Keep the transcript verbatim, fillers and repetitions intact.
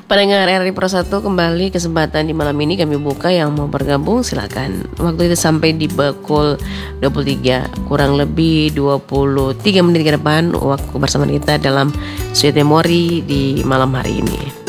Pendengar R R I Pro satu, kembali kesempatan di malam ini kami buka, yang mau bergabung silakan. Waktu itu sampai di pukul dua puluh tiga, kurang lebih dua puluh tiga menit ke depan waktu bersama kita dalam Sweet Memory di malam hari ini.